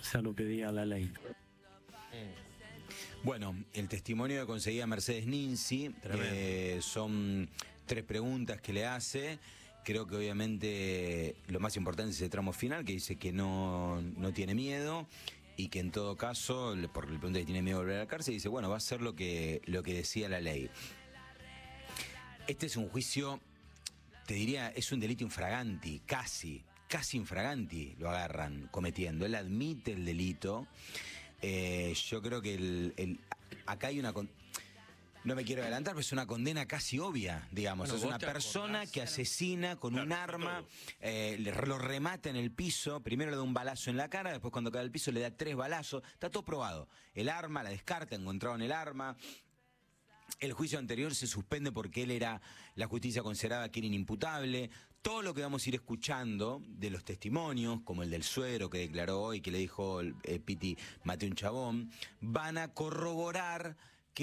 hacer lo que diga la ley. Bueno, el testimonio que conseguía Mercedes Ninzi, son 3 preguntas que le hace. Creo que obviamente lo más importante es el tramo final, que dice que no tiene miedo y que en todo caso, porque le pregunta si tiene miedo de volver a la cárcel, dice, bueno, va a hacer lo que decía la ley. Este es un juicio, te diría, es un delito infraganti, casi infraganti lo agarran cometiendo. Él admite el delito. Yo creo que acá hay una... No me quiero adelantar, pero es una condena casi obvia, digamos. Bueno, es una persona que asesina con un arma, lo remata en el piso, primero le da un balazo en la cara, después cuando cae al piso le da 3 balazos. Está todo probado. El arma, la descarta, encontraron el arma. El juicio anterior se suspende porque la justicia consideraba que era inimputable. Todo lo que vamos a ir escuchando de los testimonios, como el del suegro que declaró hoy, que le dijo Piti, maté un chabón, van a corroborar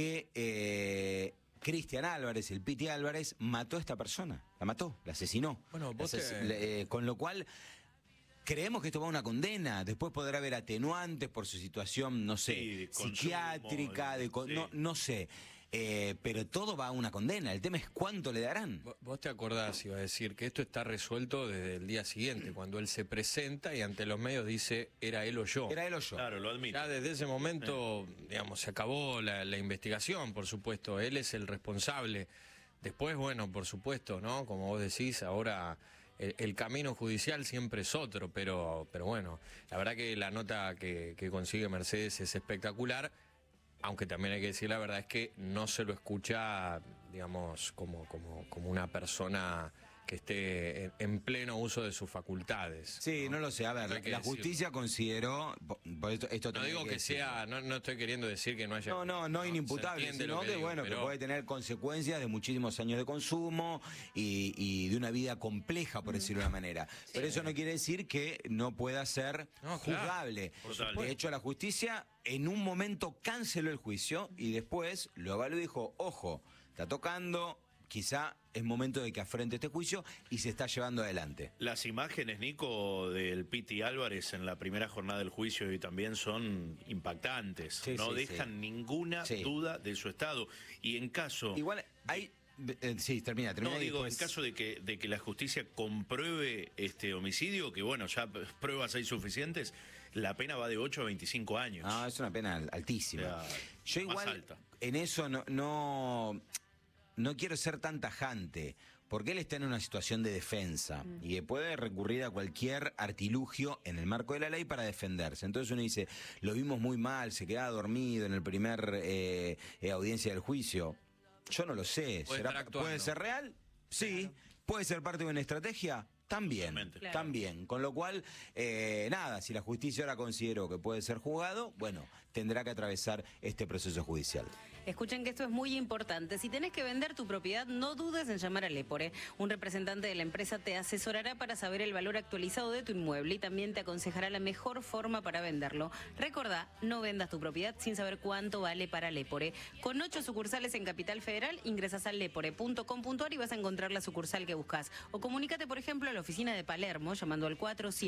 que Cristian Álvarez, el Piti Álvarez, mató a esta persona. La mató, la asesinó. Bueno, con lo cual... Creemos que esto va a una condena, después podrá haber atenuantes por su situación, no sé, psiquiátrica, no sé, pero todo va a una condena, el tema es cuánto le darán. Vos te acordás, iba a decir, que esto está resuelto desde el día siguiente, cuando él se presenta y ante los medios dice, era él o yo. Era él o yo. Claro, lo admito. Ya desde ese momento, digamos, se acabó la investigación, por supuesto, él es el responsable. Después, bueno, por supuesto, ¿no? Como vos decís, ahora... El camino judicial siempre es otro, pero bueno, la verdad que la nota que consigue Mercedes es espectacular, aunque también hay que decir la verdad es que no se lo escucha, digamos, como una persona que esté en pleno uso de sus facultades. Sí, no lo sé. A ver, la justicia consideró... Esto no digo que sea... No estoy queriendo decir que no haya... No inimputable, sino que bueno, que puede tener consecuencias de muchísimos años de consumo y de una vida compleja, por decirlo de una manera. Pero eso no quiere decir que no pueda ser juzgable. Claro. De hecho, la justicia en un momento canceló el juicio y después lo evaluó y dijo, ojo, está tocando... Quizá es momento de que afrente este juicio y se está llevando adelante. Las imágenes, Nico, del Piti Álvarez en la primera jornada del juicio y también son impactantes. No dejan ninguna duda de su estado. Y en caso... Igual hay... sí, termina. No, digo, en caso de que la justicia compruebe este homicidio, que bueno, ya pruebas hay suficientes, la pena va de 8 a 25 años. Ah, es una pena altísima. O sea, yo igual alta. En eso no quiero ser tan tajante, porque él está en una situación de defensa y que puede recurrir a cualquier artilugio en el marco de la ley para defenderse. Entonces uno dice, lo vimos muy mal, se quedaba dormido en el primer audiencia del juicio. Yo no lo sé. ¿Puede ser real? Sí. Claro. ¿Puede ser parte de una estrategia? También, claro. También. Con lo cual, nada, si la justicia ahora consideró que puede ser juzgado, bueno, tendrá que atravesar este proceso judicial. Escuchen que esto es muy importante. Si tenés que vender tu propiedad, no dudes en llamar a Lepore. Un representante de la empresa te asesorará para saber el valor actualizado de tu inmueble y también te aconsejará la mejor forma para venderlo. Recordá, no vendas tu propiedad sin saber cuánto vale para Lepore. Con 8 sucursales en Capital Federal, ingresas a lepore.com.ar y vas a encontrar la sucursal que buscas. O comunícate, por ejemplo, a la oficina de Palermo llamando al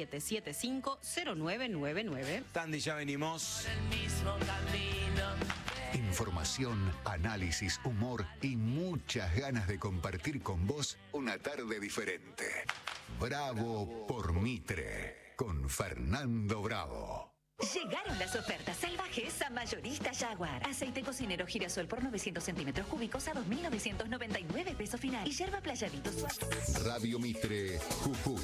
4775-0999. Tandy, ya venimos. Información, análisis, humor y muchas ganas de compartir con vos una tarde diferente. Bravo por Mitre, con Fernando Bravo. Llegaron las ofertas salvajes a Mayorista Jaguar. Aceite cocinero girasol por 900 centímetros cúbicos a 2.999 pesos final. Y yerba Playadito suave. Radio Mitre, Jujuy.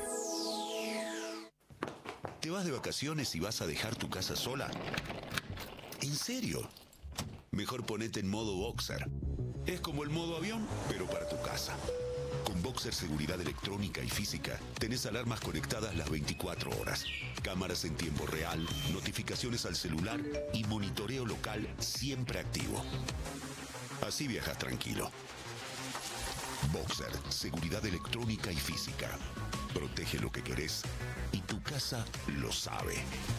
¿Te vas de vacaciones y vas a dejar tu casa sola? ¿En serio? Mejor ponete en modo Boxer. Es como el modo avión, pero para tu casa. Con Boxer Seguridad Electrónica y Física, tenés alarmas conectadas las 24 horas, cámaras en tiempo real, notificaciones al celular y monitoreo local siempre activo. Así viajas tranquilo. Boxer Seguridad Electrónica y Física. Protege lo que querés y tu casa lo sabe.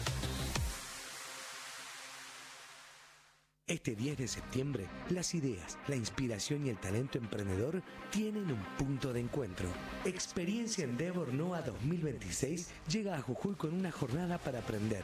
Este 10 de septiembre, las ideas, la inspiración y el talento emprendedor tienen un punto de encuentro. Experiencia Endeavor NOA 2026 llega a Jujuy con una jornada para aprender,